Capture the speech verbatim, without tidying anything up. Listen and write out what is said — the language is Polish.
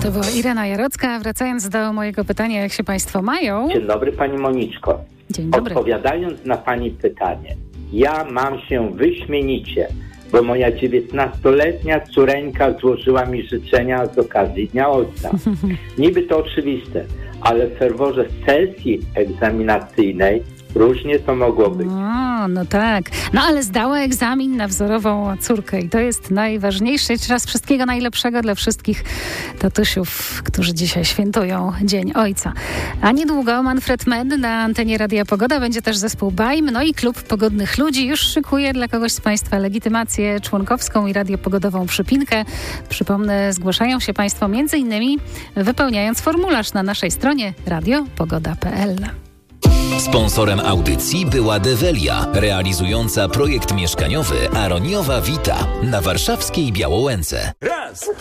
To była Irena Jarocka. Wracając do mojego pytania, jak się państwo mają? Dzień dobry, pani Moniczko. Dzień dobry. Odpowiadając na pani pytanie, ja mam się wyśmienicie, bo moja dziewiętnastoletnia córeńka złożyła mi życzenia z okazji Dnia Ojca. Niby to oczywiste, ale w ferworze sesji egzaminacyjnej różnie to mogło być. O, no tak. No ale zdała egzamin na wzorową córkę i to jest najważniejsze. Jeszcze raz wszystkiego najlepszego dla wszystkich tatusiów, którzy dzisiaj świętują Dzień Ojca. A niedługo Manfred Mann na antenie Radia Pogoda, będzie też zespół Bajm, no i Klub Pogodnych Ludzi już szykuje dla kogoś z państwa legitymację członkowską i radiopogodową przypinkę. Przypomnę, zgłaszają się państwo między innymi wypełniając formularz na naszej stronie radio pogoda kropka p l. Sponsorem audycji była Develia, realizująca projekt mieszkaniowy Aroniowa Vita na warszawskiej Białołęce. Raz!